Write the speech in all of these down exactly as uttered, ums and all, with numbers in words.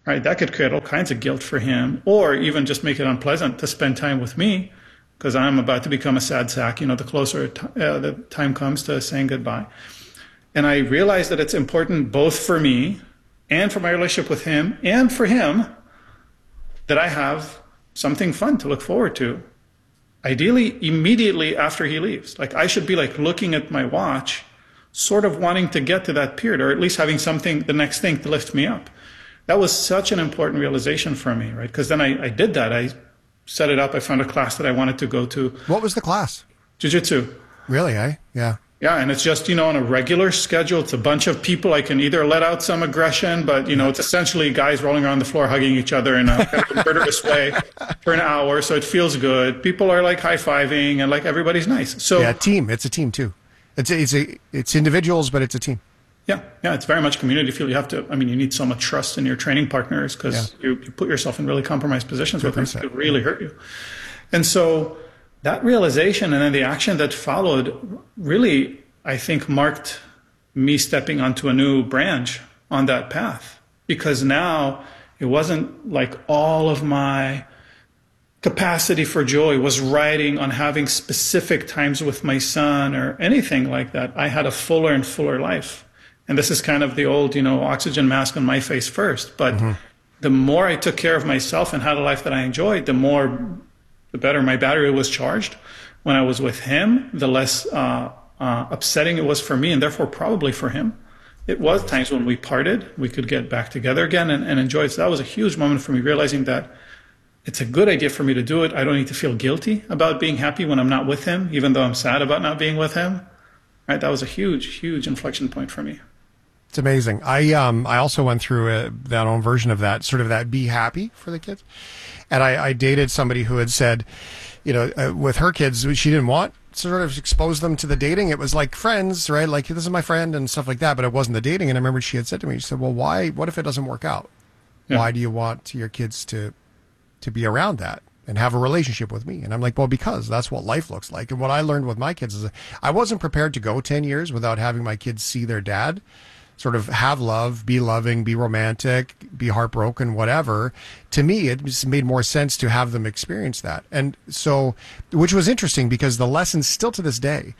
right? That could create all kinds of guilt for him, or even just make it unpleasant to spend time with me because I'm about to become a sad sack, you know, the closer t- uh, the time comes to saying goodbye. And I realized that it's important both for me and for my relationship with him and for him that I have something fun to look forward to. Ideally, immediately after he leaves. Like I should be like looking at my watch, sort of wanting to get to that period, or at least having something, the next thing to lift me up. That was such an important realization for me, right? Because then I, I did that. I set it up. I found a class that I wanted to go to. What was the class? Jiu-jitsu. Really, eh? Yeah. Yeah, and it's just, you know, on a regular schedule. It's a bunch of people. I can either let out some aggression, but, you know, it's essentially guys rolling around the floor, hugging each other in a kind of murderous way for an hour. So it feels good. People are like high-fiving and like everybody's nice. So yeah, team. It's a team too. It's a, it's a, it's individuals, but it's a team. Yeah, yeah, it's very much community feel. You have to, I mean, you need so much trust in your training partners because yeah. you, you put yourself in really compromised positions with them. It could really hurt you. And so that realization and then the action that followed really, I think, marked me stepping onto a new branch on that path. Because now it wasn't like all of my capacity for joy was riding on having specific times with my son or anything like that. I had a fuller and fuller life. And this is kind of the old, you know, oxygen mask on my face first. But mm-hmm. the more I took care of myself and had a life that I enjoyed, the more, the better my battery was charged. When I was with him, the less uh, uh, upsetting it was for me and therefore probably for him. It was times when we parted, we could get back together again and, and enjoy it. So that was a huge moment for me, realizing that it's a good idea for me to do it. I don't need to feel guilty about being happy when I'm not with him, even though I'm sad about not being with him. Right? That was a huge, huge inflection point for me. It's amazing. I um I also went through a, that own version of that, sort of that be happy for the kids. And I, I dated somebody who had said, you know, uh, with her kids, she didn't want to sort of expose them to the dating. It was like friends, right? Like, this is my friend and stuff like that, but it wasn't the dating. And I remember she had said to me, she said, well, why, what if it doesn't work out? Yeah. Why do you want your kids to, to be around that and have a relationship with me? And I'm like, well, because that's what life looks like. And what I learned with my kids is I wasn't prepared to go ten years without having my kids see their dad sort of have love, be loving, be romantic, be heartbroken, whatever. To me, it just made more sense to have them experience that. And so, which was interesting because the lessons still to this day,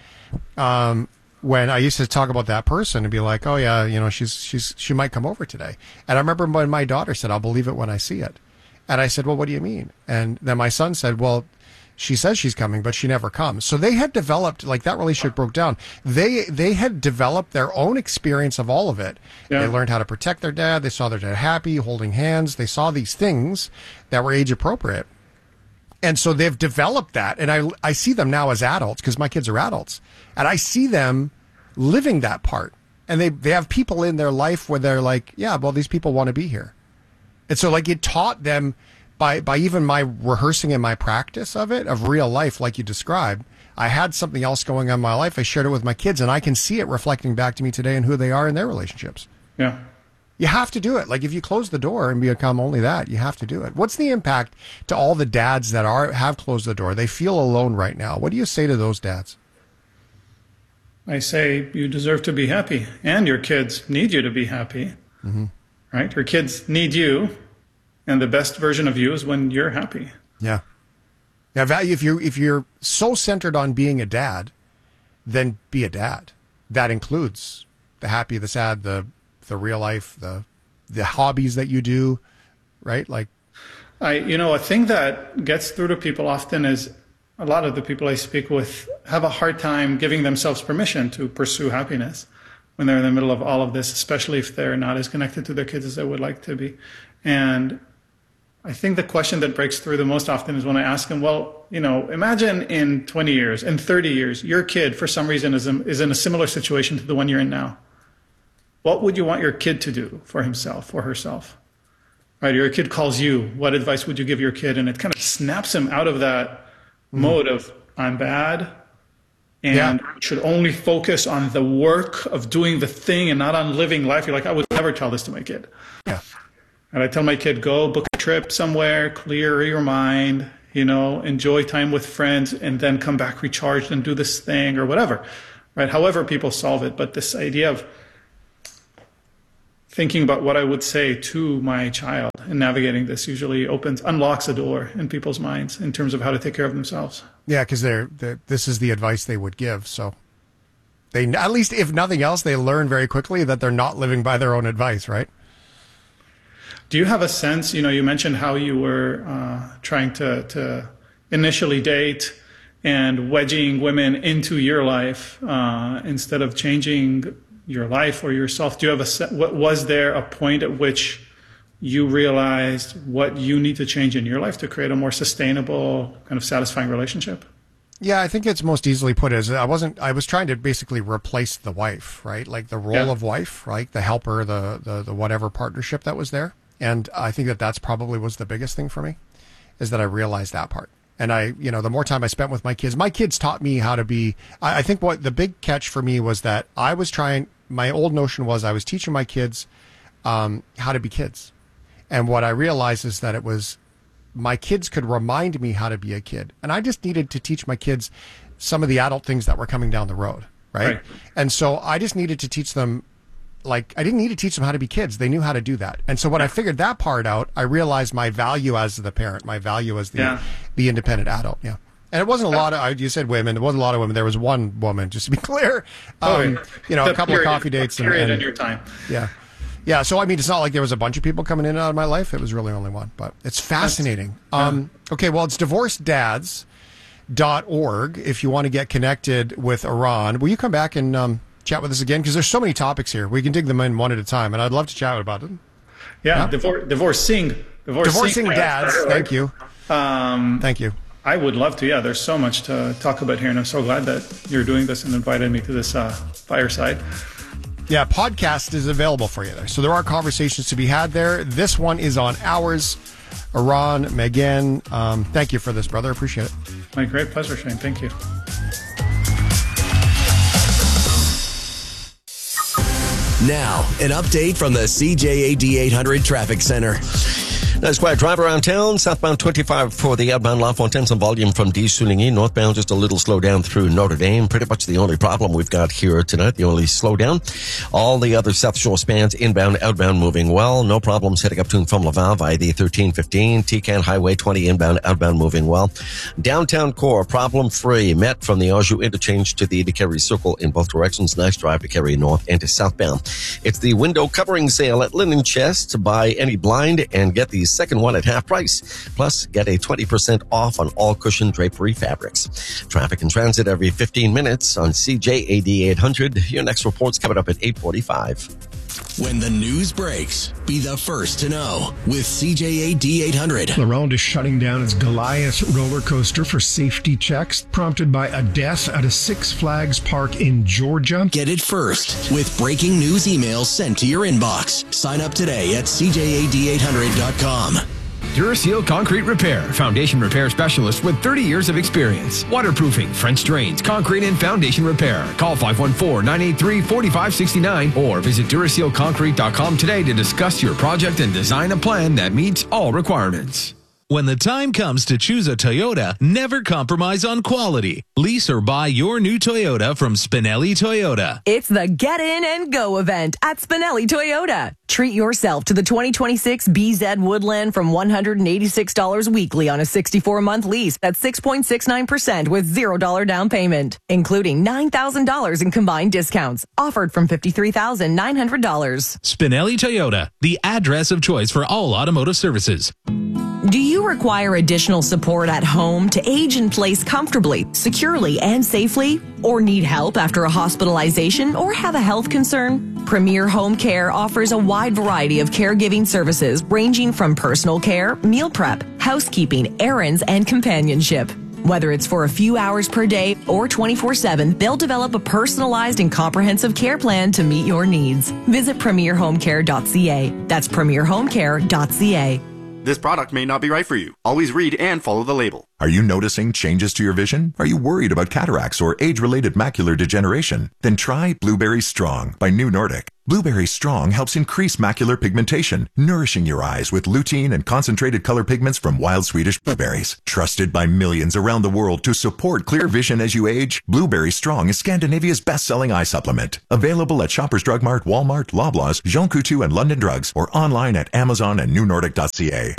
um, when I used to talk about that person and be like, oh yeah, you know, she's, she's, she might come over today. And I remember when my daughter said, I'll believe it when I see it. And I said, well, what do you mean? And then my son said, well, she says she's coming, but she never comes. So they had developed, like, that relationship broke down. They they had developed their own experience of all of it. Yeah. They learned how to protect their dad. They saw their dad happy, holding hands. They saw these things that were age appropriate. And so they've developed that. And I, I see them now as adults because my kids are adults. And I see them living that part. And they, they have people in their life where they're like, yeah, well, these people want to be here. And so, like, it taught them by by even my rehearsing and my practice of it, of real life, like you described. I had something else going on in my life. I shared it with my kids, and I can see it reflecting back to me today and who they are in their relationships. Yeah. You have to do it. Like, if you close the door and become only that, you have to do it. What's the impact to all the dads that are have closed the door? They feel alone right now. What do you say to those dads? I say you deserve to be happy, and your kids need you to be happy. Mm-hmm. Right? Your kids need you. And the best version of you is when you're happy. Yeah. Yeah. Value. If you're if you're so centered on being a dad, then be a dad. That includes the happy, the sad, the the real life, the the hobbies that you do, right? Like, I you know a thing that gets through to people often is a lot of the people I speak with have a hard time giving themselves permission to pursue happiness when they're in the middle of all of this, especially if they're not as connected to their kids as they would like to be. And I think the question that breaks through the most often is when I ask them, well, you know, imagine in twenty years, in thirty years, your kid, for some reason, is, is in a similar situation to the one you're in now. What would you want your kid to do for himself or herself? Right? Your kid calls you. What advice would you give your kid? And it kind of snaps him out of that mm-hmm. mode of, I'm bad, and yeah. should only focus on the work of doing the thing and not on living life. You're like, I would never tell this to my kid. Yeah. And I tell my kid, go book a trip somewhere, clear your mind, you know, enjoy time with friends, and then come back recharged and do this thing or whatever, right? However people solve it. But this idea of thinking about what I would say to my child and navigating this usually opens, unlocks a door in people's minds in terms of how to take care of themselves. Yeah, because they're, they're this is the advice they would give. So they, at least if nothing else, they learn very quickly that they're not living by their own advice, right? Do you have a sense, you know, you mentioned how you were uh, trying to, to initially date and wedging women into your life uh, instead of changing your life or yourself. Do you have a set, what, was there a point at which you realized what you need to change in your life to create a more sustainable, kind of satisfying relationship? Yeah, I think it's most easily put as I wasn't, I was trying to basically replace the wife, right? Like the role yeah. of wife, right? The helper, the, the, the whatever partnership that was there. And I think that that's probably was the biggest thing for me, is that I realized that part. And I, you know, the more time I spent with my kids, my kids taught me how to be, I, I think what the big catch for me was that I was trying, my old notion was I was teaching my kids um, how to be kids. And what I realized is that it was, my kids could remind me how to be a kid. And I just needed to teach my kids some of the adult things that were coming down the road. Right. right. And so I just needed to teach them, like, I didn't need to teach them how to be kids. They knew how to do that. And so when I figured that part out, I realized my value as the parent, my value as the, yeah. the independent adult. Yeah. And it wasn't a lot of, you said women, it wasn't a lot of women. There was one woman, just to be clear. Um, oh, yeah. You know, the a couple period, of coffee dates. A period and, and, in your time. Yeah. Yeah. So, I mean, it's not like there was a bunch of people coming in and out of my life. It was really only one, but it's fascinating. Yeah. Um, okay. Well, it's divorced dads dot org if you want to get connected with Eran. Will you come back and, um, chat with us again, because there's so many topics here. We can dig them in one at a time, and I'd love to chat about them. Yeah, yeah? Divor- divorcing, divorcing, divorcing dads. Right? Thank you. Um, Thank you. I would love to. Yeah, there's so much to talk about here, and I'm so glad that you're doing this and invited me to this uh, fireside. Yeah, podcast is available for you there, so there are conversations to be had there. This one is on ours. Eran, Megan, um, thank you for this, brother. Appreciate it. My great pleasure, Shane. Thank you. Now, an update from the C J A D eight hundred Traffic Center. Nice quiet drive around town. Southbound twenty-five for the outbound La Fontaine. Some volume from D. Souligny. Northbound just a little slowdown through Notre Dame. Pretty much the only problem we've got here tonight. The only slowdown. All the other South Shore spans, inbound, outbound, moving well. No problems heading up to and from Laval via the thirteen fifteen. T-Can Highway twenty inbound, outbound, moving well. Downtown core, problem free. Met from the Anjou interchange to the DeCarry Circle in both directions. Nice drive to Carry North and to southbound. It's the window covering sale at Linen Chest. Buy any blind and get the second one at half price. Plus, get a twenty percent off on all cushion drapery fabrics. Traffic and transit every fifteen minutes on C J A D eight hundred. Your next report's coming up at eight forty-five. When the news breaks, be the first to know with C J A D eight hundred. LaRonde is shutting down its Goliath roller coaster for safety checks, prompted by a death at a Six Flags park in Georgia. Get it first with breaking news emails sent to your inbox. Sign up today at C J A D eight hundred dot com. Duraseal Concrete Repair, foundation repair specialist with thirty years of experience. Waterproofing, French drains, concrete and foundation repair. Call five one four, nine eight three, four five six nine or visit Duraseal Concrete dot com today to discuss your project and design a plan that meets all requirements. When the time comes to choose a Toyota, never compromise on quality. Lease or buy your new Toyota from Spinelli Toyota. It's the Get In and Go event at Spinelli Toyota. Treat yourself to the twenty twenty-six B Z Woodland from one hundred eighty-six dollars weekly on a sixty-four month lease at six point six nine percent with zero dollars down payment, including nine thousand dollars in combined discounts. Offered from fifty-three thousand nine hundred dollars. Spinelli Toyota, the address of choice for all automotive services. Do you require additional support at home to age in place comfortably, securely, and safely? Or need help after a hospitalization or have a health concern? Premier Home Care offers a wide variety of caregiving services ranging from personal care, meal prep, housekeeping, errands, and companionship. Whether it's for a few hours per day or twenty-four seven, they'll develop a personalized and comprehensive care plan to meet your needs. Visit premier home care dot c a. That's premier home care dot c a. This product may not be right for you. Always read and follow the label. Are you noticing changes to your vision? Are you worried about cataracts or age-related macular degeneration? Then try Blueberry Strong by New Nordic. Blueberry Strong helps increase macular pigmentation, nourishing your eyes with lutein and concentrated color pigments from wild Swedish blueberries. Trusted by millions around the world to support clear vision as you age, Blueberry Strong is Scandinavia's best-selling eye supplement. Available at Shoppers Drug Mart, Walmart, Loblaws, Jean Coutu, and London Drugs, or online at Amazon and new nordic dot c a.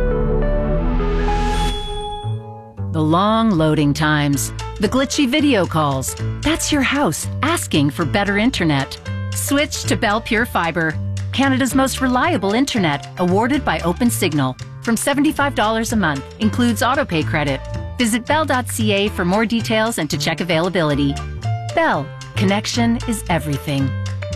The long loading times, the glitchy video calls. That's your house asking for better internet. Switch to Bell Pure Fiber, Canada's most reliable internet, awarded by OpenSignal. From seventy-five dollars a month, includes autopay credit. Visit bell dot c a for more details and to check availability. Bell, connection is everything.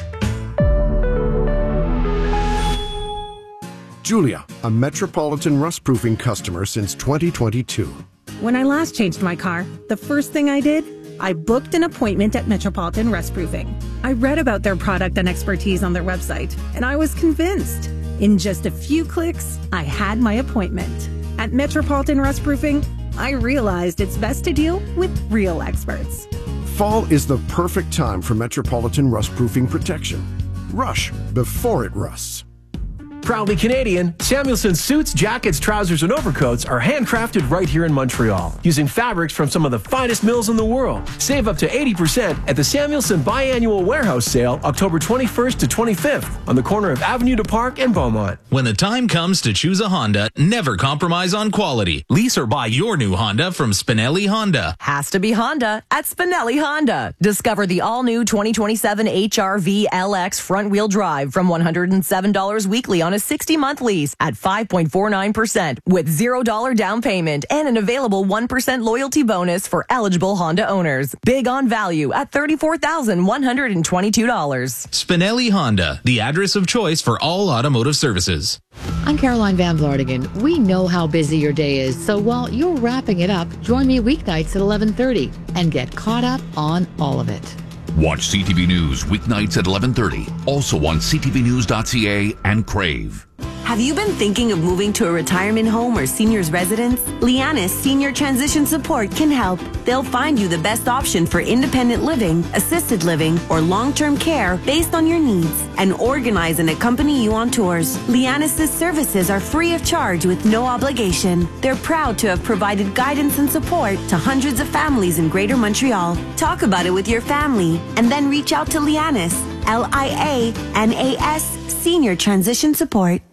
Julia, a Metropolitan rust-proofing customer since twenty twenty-two. When I last changed my car, the first thing I did, I booked an appointment at Metropolitan Rust Proofing. I read about their product and expertise on their website, and I was convinced. In just a few clicks, I had my appointment. At Metropolitan Rust Proofing, I realized it's best to deal with real experts. Fall is the perfect time for Metropolitan rust-proofing protection. Rush before it rusts. Proudly Canadian, Samuelson suits, jackets, trousers, and overcoats are handcrafted right here in Montreal, using fabrics from some of the finest mills in the world. Save up to eighty percent at the Samuelson Biannual Warehouse Sale, October twenty-first to twenty-fifth, on the corner of Avenue de Parc and Beaumont. When the time comes to choose a Honda, never compromise on quality. Lease or buy your new Honda from Spinelli Honda. Has to be Honda at Spinelli Honda. Discover the all-new twenty twenty-seven H R V L X front-wheel drive from one hundred seven dollars weekly on a sixty-month lease at five point four nine percent with zero dollars down payment and an available one percent loyalty bonus for eligible Honda owners. Big on value at thirty-four thousand one hundred twenty-two dollars. Spinelli Honda, the address of choice for all automotive services. I'm Caroline Van Vlartigan. We know how busy your day is, so while you're wrapping it up, join me weeknights at eleven thirty and get caught up on all of it. Watch C T V News weeknights at eleven thirty, also on c t v news dot c a and Crave. Have you been thinking of moving to a retirement home or senior's residence? Lianis Senior Transition Support can help. They'll find you the best option for independent living, assisted living, or long-term care based on your needs and organize and accompany you on tours. Lianis' services are free of charge with no obligation. They're proud to have provided guidance and support to hundreds of families in Greater Montreal. Talk about it with your family and then reach out to Lianis, L I A N A S Senior Transition Support.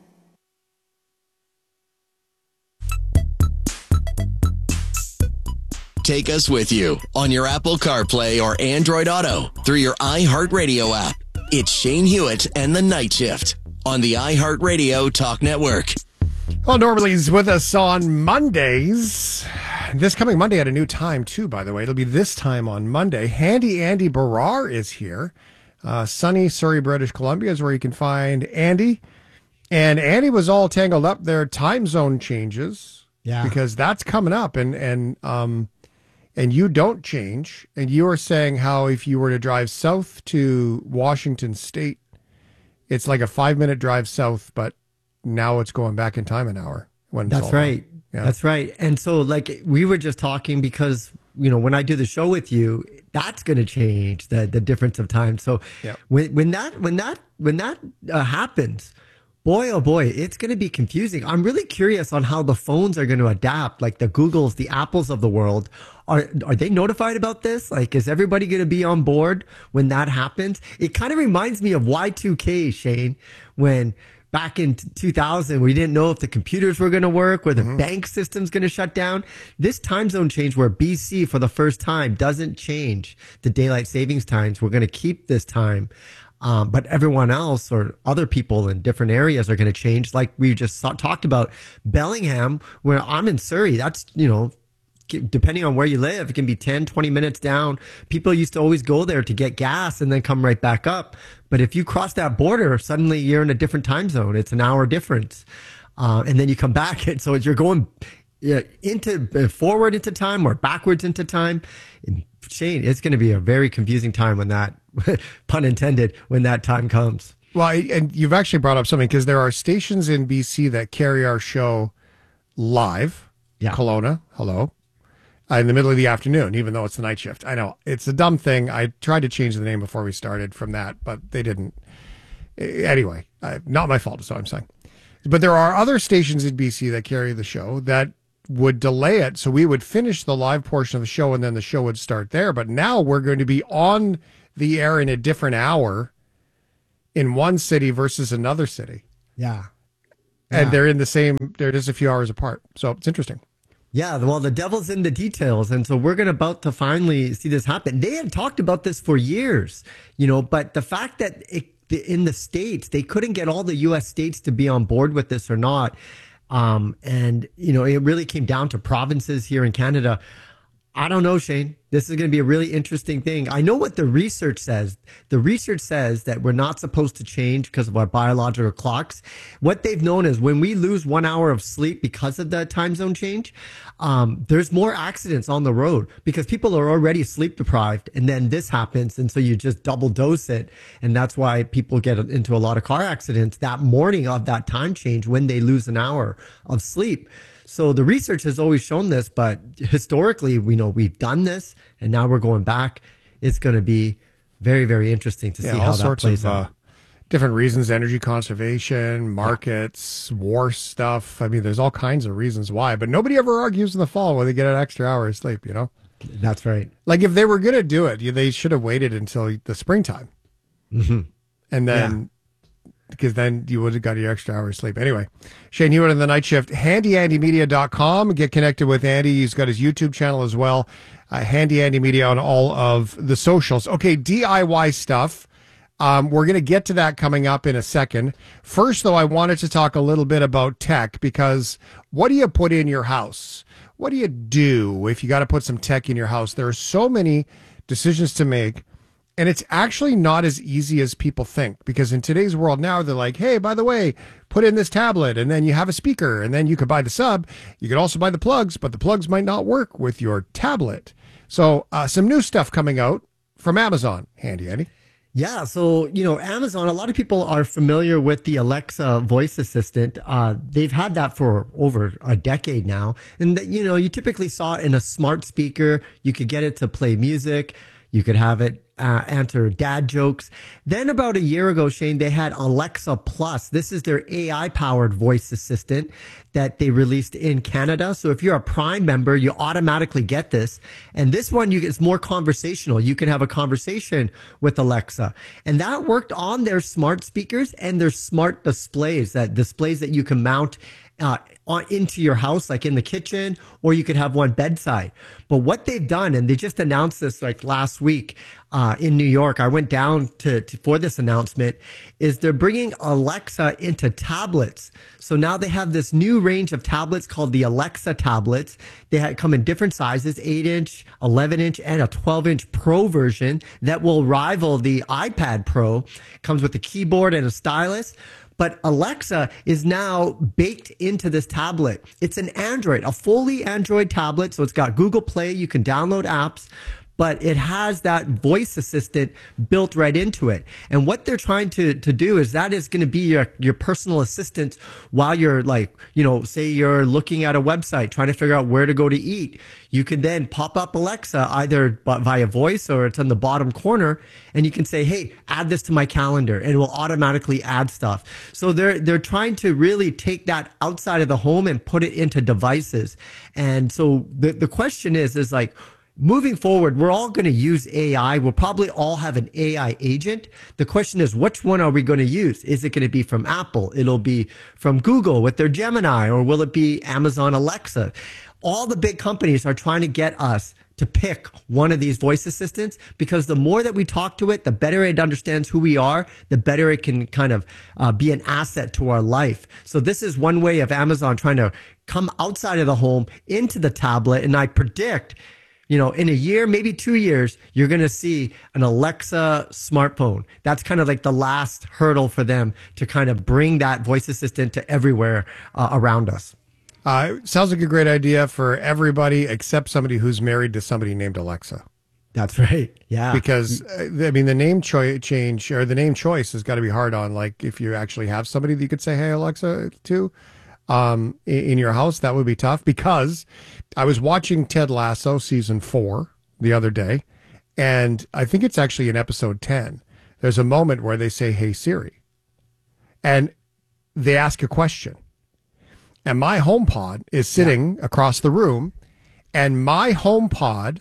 Take us with you on your Apple CarPlay or Android Auto through your iHeartRadio app. It's Shane Hewitt and the Night Shift on the iHeartRadio Talk Network. Well, Normally's with us on Mondays. This coming Monday at a new time, too, by the way. It'll be this time on Monday. Handy Andy Barrar is here. Uh, sunny Surrey, British Columbia is where you can find Andy. And Andy was all tangled up there, time zone changes. Yeah. Because that's coming up. And, and, um, and you don't change. And you were saying how if you were to drive south to Washington State, it's like a five-minute drive south, but now it's going back in time an hour. When That's right. Yeah. That's right. And so, like, we were just talking because, you know, when I do the show with you, that's going to change the the difference of time. So yeah. when when that when that when that uh, happens, boy, oh boy, it's going to be confusing. I'm really curious on how the phones are going to adapt, like the Googles, the Apples of the world. Are are they notified about this? Like, is everybody going to be on board when that happens? It kind of reminds me of Y two K, Shane, when back in two thousand, we didn't know if the computers were going to work, or the mm-hmm. bank system's going to shut down. This time zone change where B C for the first time doesn't change the daylight savings times. We're going to keep this time. Um, but everyone else or other people in different areas are going to change. Like we just saw, talked about Bellingham, where I'm in Surrey. That's, you know, depending on where you live, it can be ten, twenty minutes down. People used to always go there to get gas and then come right back up. But if you cross that border, suddenly you're in a different time zone. It's an hour difference. Uh, and then you come back. And so you're going into forward into time or backwards into time. Shane, it's going to be a very confusing time when that, pun intended, when that time comes. Well, and you've actually brought up something because there are stations in B C that carry our show live. Yeah. Kelowna, hello. Uh, in the middle of the afternoon, even though it's the night shift. I know it's a dumb thing. I tried to change the name before we started from that, but they didn't. Anyway, uh, not my fault is what I'm saying. But there are other stations in B C that carry the show that would delay it. So we would finish the live portion of the show and then the show would start there. But now we're going to be on the air in a different hour in one city versus another city. Yeah. And Yeah. they're in the same, they're just a few hours apart. So it's interesting. Yeah, well, the devil's in the details. And so we're going to about to finally see this happen. They had talked about this for years, you know, but the fact that it, in the States, they couldn't get all the U S states to be on board with this or not. Um, and, you know, it really came down to provinces here in Canada. I don't know, Shane. This is going to be a really interesting thing. I know what the research says. The research says that we're not supposed to change because of our biological clocks. What they've known is when we lose one hour of sleep because of the time zone change, um, there's more accidents on the road because people are already sleep deprived. And then this happens. And so you just double dose it. And that's why people get into a lot of car accidents that morning of that time change when they lose an hour of sleep. So the research has always shown this, but historically, we know we've done this, and now we're going back. It's going to be very, very interesting to Yeah, see all how that sorts plays of out. uh, different reasons: energy conservation, markets, war stuff. I mean, there's all kinds of reasons why, but nobody ever argues in the fall when they get an extra hour of sleep. You know, that's right. Like if they were going to do it, they should have waited until the springtime, mm-hmm. and then. Because then you would have got your extra hour of sleep. Anyway, Shane Hewitt in the night shift. handy andy media dot com. Get connected with Andy. He's got his YouTube channel as well. Uh, Handy Andy Media on all of the socials. Okay, D I Y stuff. Um, we're going to get to that coming up in a second. First, though, I wanted to talk a little bit about tech because what do you put in your house? What do you do if you got to put some tech in your house? There are so many decisions to make. And it's actually not as easy as people think, because in today's world now, they're like, hey, by the way, put in this tablet and then you have a speaker and then you could buy the sub. You could also buy the plugs, but the plugs might not work with your tablet. So uh, some new stuff coming out from Amazon. Handy, Andy. Yeah, so, you know, Amazon, a lot of people are familiar with the Alexa voice assistant. Uh, they've had that for over a decade now. And, you know, you typically saw it in a smart speaker. You could get it to play music. You could have it uh, answer dad jokes. Then about a year ago, Shane, they had Alexa Plus. This is their A I-powered voice assistant that they released in Canada. So if you're a Prime member, you automatically get this. And this one, you it's more conversational. You can have a conversation with Alexa. And that worked on their smart speakers and their smart displays, that displays that you can mount Uh, on, into your house, like in the kitchen, or you could have one bedside. But what they've done, and they just announced this like last week uh, in New York, I went down to, to for this announcement, is they're bringing Alexa into tablets. So now they have this new range of tablets called the Alexa tablets. They have, come in different sizes, eight inch, eleven inch, and a twelve inch Pro version that will rival the iPad Pro. Comes with a keyboard and a stylus. But Alexa is now baked into this tablet. It's an Android, a fully Android tablet. So it's got Google Play. You can download apps, but it has that voice assistant built right into it. And what they're trying to, to do is that is going to be your, your personal assistant while you're like, you know, say you're looking at a website, trying to figure out where to go to eat. You can then pop up Alexa either via voice or it's on the bottom corner, and you can say, hey, add this to my calendar, and it will automatically add stuff. So they're they're trying to really take that outside of the home and put it into devices. And so the, the question is, is like, moving forward, we're all going to use A I. We'll probably all have an A I agent. The question is, which one are we going to use? Is it going to be from Apple? It'll be from Google with their Gemini, or will it be Amazon Alexa? All the big companies are trying to get us to pick one of these voice assistants, because the more that we talk to it, the better it understands who we are, the better it can kind of uh, be an asset to our life. So this is one way of Amazon trying to come outside of the home into the tablet. And I predict, you know, in a year, maybe two years, you're going to see an Alexa smartphone. That's kind of like the last hurdle for them to kind of bring that voice assistant to everywhere uh, around us. Uh, sounds like a great idea for everybody except somebody who's married to somebody named Alexa. That's right. Yeah. Because, uh, I mean, the name cho- change or the name choice has got to be hard on, like, if you actually have somebody that you could say, hey, Alexa, to um, in, in your house, that would be tough. Because I was watching Ted Lasso season four the other day, and I think it's actually in episode ten. There's a moment where they say, hey, Siri. and they ask a question. And my HomePod is sitting yeah. across the room, and my HomePod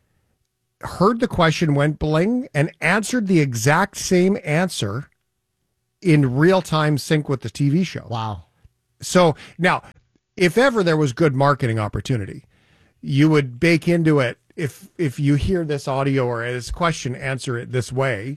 heard the question, went bling, and answered the exact same answer in real-time sync with the T V show. Wow. So now, if ever there was good marketing opportunity, you would bake into it, if if you hear this audio or this question, answer it this way.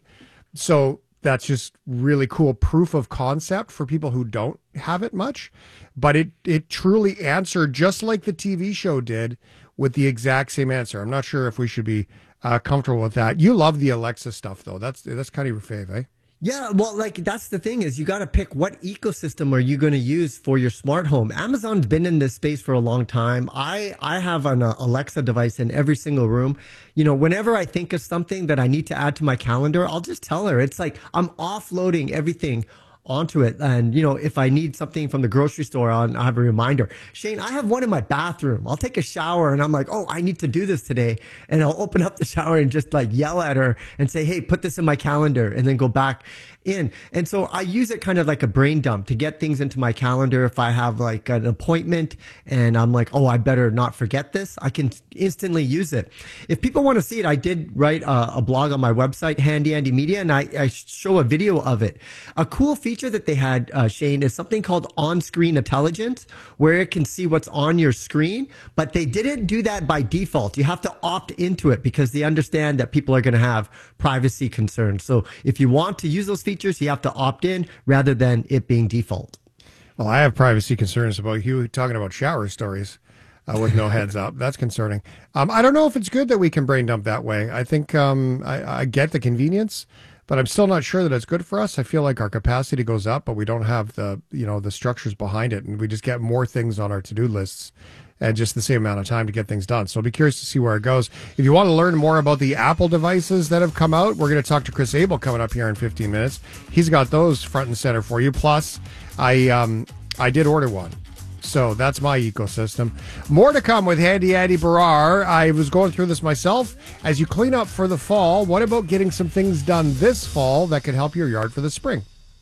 So that's just really cool proof of concept for people who don't have it much. But it, it truly answered just like the T V show did with the exact same answer. I'm not sure if we should be uh, comfortable with that. You love the Alexa stuff, though. That's that's kind of your fave, eh? Yeah, well, like, that's the thing is you got to pick what ecosystem are you going to use for your smart home. Amazon's been in this space for a long time. I, I have an uh, Alexa device in every single room. You know, whenever I think of something that I need to add to my calendar, I'll just tell her. It's like I'm offloading everything onto it. And, you know, if I need something from the grocery store, I'll, I'll have a reminder. Shane, I have one in my bathroom. I'll take a shower and I'm like, oh, I need to do this today. And I'll open up the shower and just like yell at her and say, hey, put this in my calendar, and then go back in. And so I use it kind of like a brain dump to get things into my calendar. If I have like an appointment and I'm like, oh, I better not forget this, I can instantly use it. If people want to see it, I did write a, a blog on my website, Handy Andy Media, and I, I show a video of it. A cool feature that they had, uh, Shane, is something called on-screen intelligence, where it can see what's on your screen, but they didn't do that by default. You have to opt into it because they understand that people are going to have privacy concerns. So if you want to use those features, you have to opt in rather than it being default. Well, I have privacy concerns about you talking about shower stories uh, with no heads up. That's concerning. Um, I don't know if it's good that we can brain dump that way. I think um, I, I get the convenience, but I'm still not sure that it's good for us. I feel like our capacity goes up, but we don't have the, you know, the structures behind it, and we just get more things on our to-do lists and just the same amount of time to get things done. So I'll be curious to see where it goes. If you want to learn more about the Apple devices that have come out, we're going to talk to Chris Abel coming up here in fifteen minutes. He's got those front and center for you. Plus, I um, I did order one. So that's my ecosystem. More to come with Handy Andy Barrar. I was going through this myself. As you clean up for the fall, what about getting some things done this fall that could help your yard for the spring?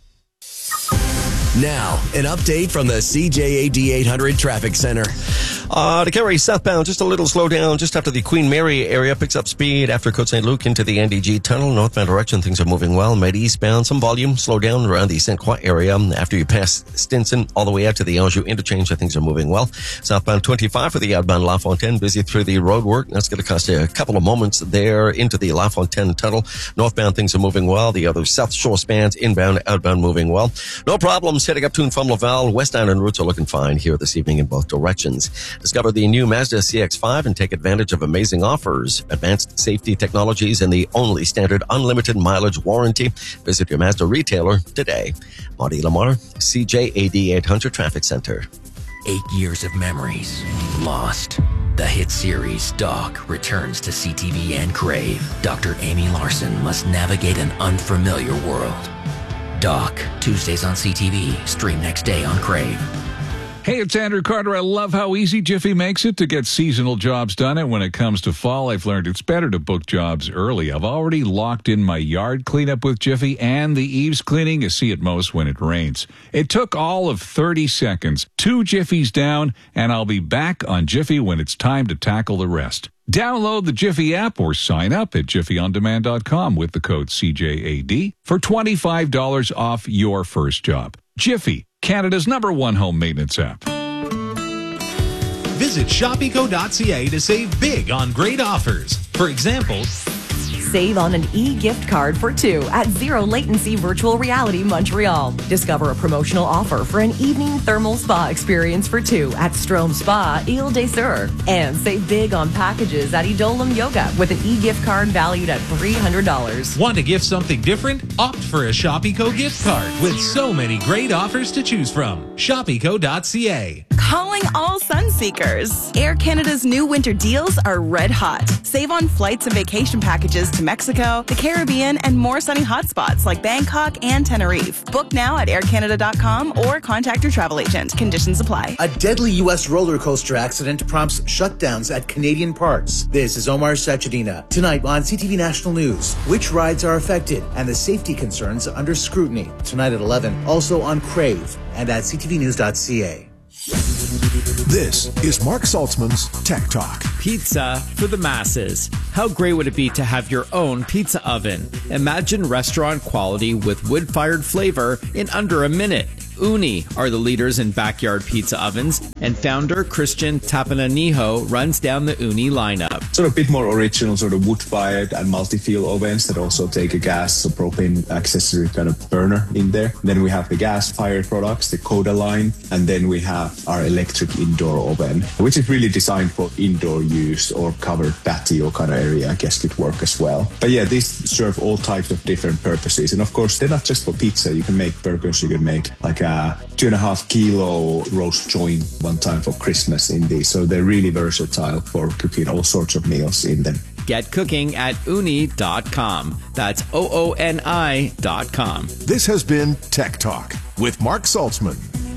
Now, an update from the C J A D eight hundred Traffic Center. Uh, to carry southbound, just a little slowdown just after the Queen Mary area picks up speed after Côte Saint Luc into the N D G tunnel. Northbound direction, things are moving well. Mid eastbound, some volume, slow down around the Saint Croix area. After you pass Stinson all the way out to the Anjou interchange, things are moving well. Southbound twenty-five for the outbound La Fontaine, busy through the road work. That's going to cost you a couple of moments there into the La Fontaine tunnel. Northbound, things are moving well. The other South Shore spans, inbound, outbound, moving well. No problems heading up to and from Laval. West Island routes are looking fine here this evening in both directions. Discover the new Mazda C X five and take advantage of amazing offers, advanced safety technologies, and the only standard unlimited mileage warranty. Visit your Mazda retailer today. Marty Lamar, C J A D eight hundred Traffic Center. Eight years of memories lost. The hit series Doc returns to C T V and Crave. Doctor Amy Larson must navigate an unfamiliar world. Doc, Tuesdays on C T V. Stream next day on Crave. Hey, it's Andrew Carter. I love how easy Jiffy makes it to get seasonal jobs done. And when it comes to fall, I've learned it's better to book jobs early. I've already locked in my yard cleanup with Jiffy and the eaves cleaning you see at most when it rains. It took all of thirty seconds, two Jiffies down, and I'll be back on Jiffy when it's time to tackle the rest. Download the Jiffy app or sign up at jiffy on demand dot com with the code C J A D for twenty-five dollars off your first job. Jiffy, Canada's number one home maintenance app. Visit shop eco dot c a to save big on great offers. For example, save on an e-gift card for two at Zero Latency Virtual Reality Montreal. Discover a promotional offer for an evening thermal spa experience for two at Strom Spa, Ile des Sœurs. And save big on packages at Idolum Yoga with an e-gift card valued at three hundred dollars. Want to gift something different? Opt for a Shop Eco gift card with so many great offers to choose from. shop eco dot c a. Calling all sun seekers. Air Canada's new winter deals are red hot. Save on flights and vacation packages to Mexico, the Caribbean, and more sunny hotspots like Bangkok and Tenerife. Book now at air canada dot com or contact your travel agent. Conditions apply. A deadly U S roller coaster accident prompts shutdowns at Canadian parks. This is Omar Sachedina. Tonight on C T V National News, which rides are affected and the safety concerns under scrutiny. Tonight at eleven, also on Crave and at c t v news dot c a. This is Mark Saltzman's Tech Talk. Pizza for the masses. How great would it be to have your own pizza oven? Imagine restaurant quality with wood-fired flavor in under a minute. Uni are the leaders in backyard pizza ovens, and founder Christian Tapananiho runs down the Uni lineup. Sort of a bit more original, sort of wood-fired and multi-fuel ovens that also take a gas, a propane accessory kind of burner in there. Then we have the gas-fired products, the Coda line, and then we have our electric indoor oven, which is really designed for indoor use or covered patio kind of area. I guess could work as well. But yeah, these serve all types of different purposes. And of course, they're not just for pizza. You can make burgers, you can make like a two and a half kilo roast joint one time for Christmas in these. So they're really versatile for cooking all sorts of meals in them. Get cooking at uni dot com. That's O O N I dot com. This has been Tech Talk with Mark Saltzman.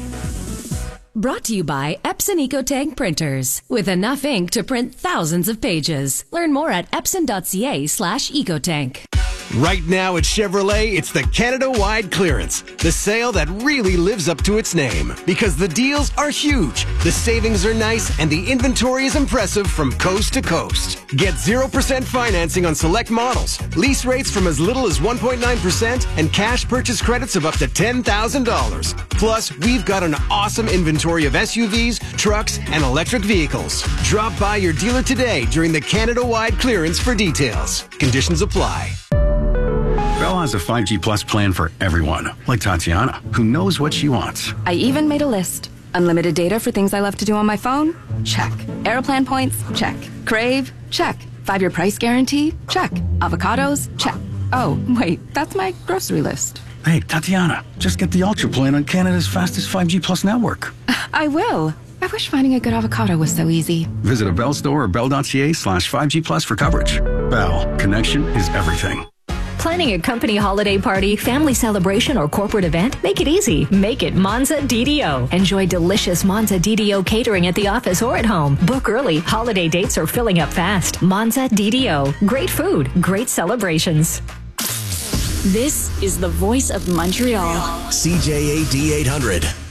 Brought to you by Epson EcoTank printers. With enough ink to print thousands of pages. Learn more at epson dot c a slash ecotank. Right now at Chevrolet, it's the Canada-wide clearance. The sale that really lives up to its name. Because the deals are huge, the savings are nice, and the inventory is impressive from coast to coast. Get zero percent financing on select models, lease rates from as little as one point nine percent, and cash purchase credits of up to ten thousand dollars. Plus, we've got an awesome inventory of S U Vs, trucks, and electric vehicles. Drop by your dealer today during the Canada-wide clearance for details. Conditions apply. Bell has a five G Plus plan for everyone, like Tatiana, who knows what she wants. I even made a list. Unlimited data for things I love to do on my phone? Check. Aeroplan points? Check. Crave? Check. Five-year price guarantee? Check. Avocados? Check. Oh, wait, that's my grocery list. Hey, Tatiana, just get the Ultra plan on Canada's fastest five G Plus network. I will. I wish finding a good avocado was so easy. Visit a Bell store or bell dot c a slash five G Plus for coverage. Bell, connection is everything. Planning a company holiday party, family celebration, or corporate event? Make it easy. Make it Monza D D O. Enjoy delicious Monza D D O catering at the office or at home. Book early. Holiday dates are filling up fast. Monza D D O. Great food, great celebrations. This is the voice of Montreal. C J A D eight hundred.